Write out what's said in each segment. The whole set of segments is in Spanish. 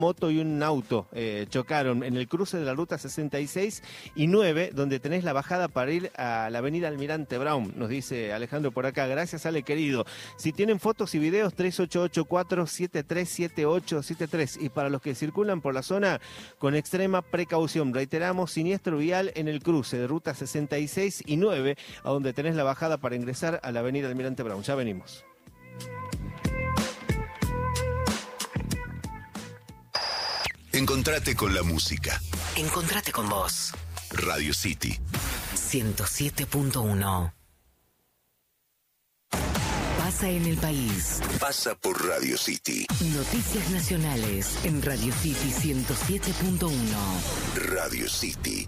moto y un auto chocaron en el cruce de la ruta 66 y 9, donde tenés la bajada para ir a la avenida Almirante Brown, nos dice Alejandro por acá. Gracias, Ale, querido. Si tienen fotos y videos, 3884-737873. Y para los que circulan por la zona, con extrema precaución. Reiteramos, siniestro vial en el cruce de ruta 66 y 9, a donde tenés la bajada para ingresar a la avenida Almirante Brown. Ya venimos. Encontrate con la música. Encontrate con vos. Radio City 107.1. Pasa en el país. Pasa por Radio City. Noticias nacionales en Radio City 107.1. Radio City.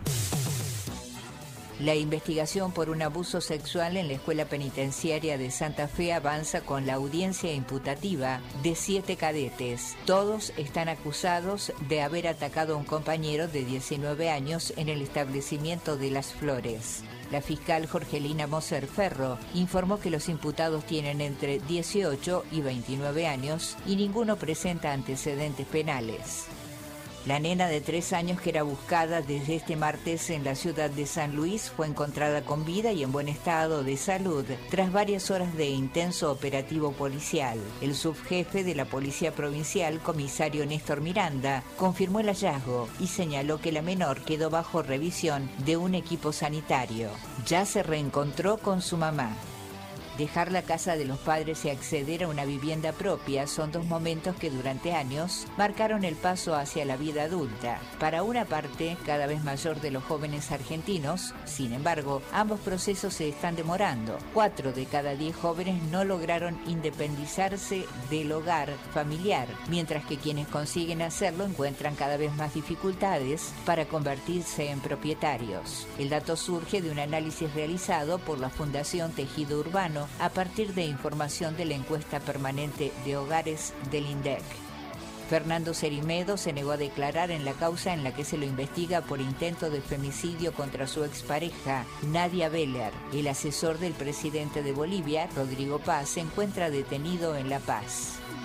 La investigación por un abuso sexual en la escuela penitenciaria de Santa Fe avanza con la audiencia imputativa de 7 cadetes. Todos están acusados de haber atacado a un compañero de 19 años en el establecimiento de Las Flores. La fiscal Jorgelina Moser Ferro informó que los imputados tienen entre 18 y 29 años y ninguno presenta antecedentes penales. La nena de 3 años que era buscada desde este martes en la ciudad de San Luis fue encontrada con vida y en buen estado de salud tras varias horas de intenso operativo policial. El subjefe de la Policía Provincial, comisario Néstor Miranda, confirmó el hallazgo y señaló que la menor quedó bajo revisión de un equipo sanitario. Ya se reencontró con su mamá. Dejar la casa de los padres y acceder a una vivienda propia son 2 momentos que durante años marcaron el paso hacia la vida adulta. Para una parte cada vez mayor de los jóvenes argentinos, sin embargo, ambos procesos se están demorando. 4 de cada 10 jóvenes no lograron independizarse del hogar familiar, mientras que quienes consiguen hacerlo encuentran cada vez más dificultades para convertirse en propietarios. El dato surge de un análisis realizado por la Fundación Tejido Urbano a partir de información de la encuesta permanente de hogares del INDEC. Fernando Cerimedo se negó a declarar en la causa en la que se lo investiga por intento de femicidio contra su expareja, Nadia Beller. El asesor del presidente de Bolivia, Rodrigo Paz, se encuentra detenido en La Paz.